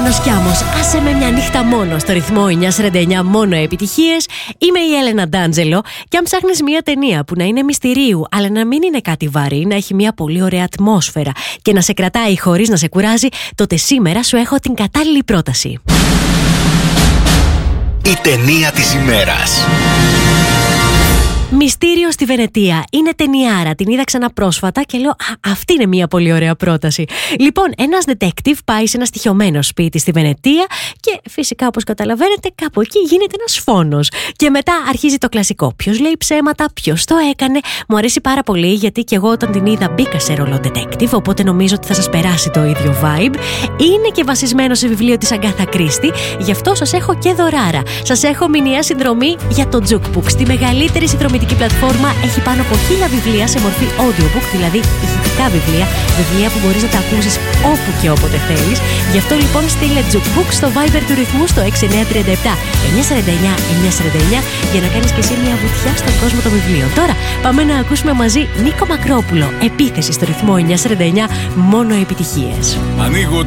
Μάνος Κιάμος, άσε με μια νύχτα μόνο στο ρυθμό 949, μόνο επιτυχίες. Είμαι η Έλενα Ντάντζελο και αν ψάχνεις μια ταινία που να είναι μυστηρίου αλλά να μην είναι κάτι βαρύ, να έχει μια πολύ ωραία ατμόσφαιρα και να σε κρατάει χωρίς να σε κουράζει, τότε σήμερα σου έχω την κατάλληλη πρόταση. Η ταινία της ημέρας. Μυστήριο στη Βενετία. Είναι ταινιάρα. Την είδα ξανά πρόσφατα και λέω αυτή είναι μια πολύ ωραία πρόταση. Λοιπόν, ένας detective πάει σε ένα στοιχειωμένο σπίτι στη Βενετία και φυσικά, όπως καταλαβαίνετε, κάπου εκεί γίνεται ένας φόνος. Και μετά αρχίζει το κλασικό. Ποιος λέει ψέματα, ποιος το έκανε. Μου αρέσει πάρα πολύ γιατί και εγώ όταν την είδα μπήκα σε ρόλο detective, οπότε νομίζω ότι θα σας περάσει το ίδιο vibe. Είναι και βασισμένο σε βιβλίο της Αγκάθα Κρίστη, γι' αυτό σας έχω και δωράρα. Σας έχω μηνιαία συνδρομή για το Jukebook, στη μεγαλύτερη συνδρομητική πλατφόρμα. Έχει πάνω από 1000 βιβλία σε μορφή audiobook, δηλαδή ηχητικά βιβλία που μπορείς να τα ακούσεις όπου και όποτε θέλεις. Γι' αυτό λοιπόν στείλε Jukebook στο Viber του ρυθμού στο 6937 949 949 για να κάνεις και εσύ μια βουτιά στον κόσμο των βιβλίων. Τώρα πάμε να ακούσουμε μαζί Νίκο Μακρόπουλο, Επίθεση στο ρυθμό 949, μόνο επιτυχίες. Ανοίγω